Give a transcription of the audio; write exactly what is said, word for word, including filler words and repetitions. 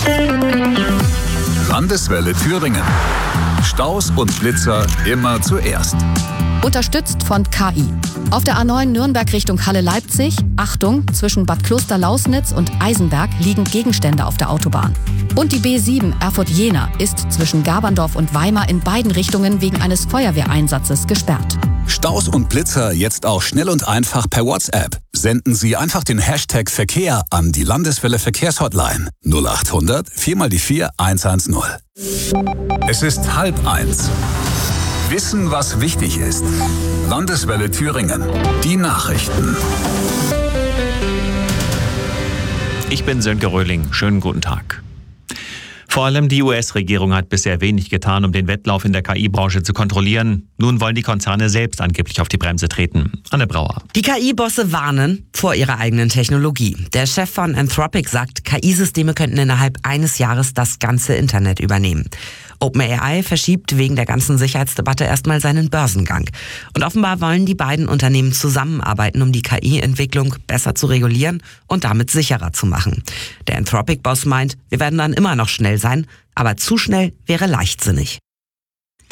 Landeswelle Thüringen. Staus und Blitzer immer zuerst. Unterstützt von K I. Auf der A neun Nürnberg Richtung Halle-Leipzig, Achtung, zwischen Bad Kloster-Lausnitz und Eisenberg liegen Gegenstände auf der Autobahn. Und die B sieben Erfurt-Jena ist zwischen Gaberndorf und Weimar in beiden Richtungen wegen eines Feuerwehreinsatzes gesperrt. Staus und Blitzer jetzt auch schnell und einfach per WhatsApp. Senden Sie einfach den Hashtag Verkehr an die Landeswelle Verkehrshotline null acht hundert vier mal die vier eins eins null. Es ist halb eins. Wissen, was wichtig ist. Landeswelle Thüringen. Die Nachrichten. Ich bin Sönke Röhling. Schönen guten Tag. Vor allem die U S-Regierung hat bisher wenig getan, um den Wettlauf in der K I-Branche zu kontrollieren. Nun wollen die Konzerne selbst angeblich auf die Bremse treten. Anne Brauer. Die K I-Bosse warnen vor ihrer eigenen Technologie. Der Chef von Anthropic sagt, K I-Systeme könnten innerhalb eines Jahres das ganze Internet übernehmen. OpenAI verschiebt wegen der ganzen Sicherheitsdebatte erstmal seinen Börsengang. Und offenbar wollen die beiden Unternehmen zusammenarbeiten, um die K I-Entwicklung besser zu regulieren und damit sicherer zu machen. Der Anthropic-Boss meint, wir werden dann immer noch schnell sein, aber zu schnell wäre leichtsinnig.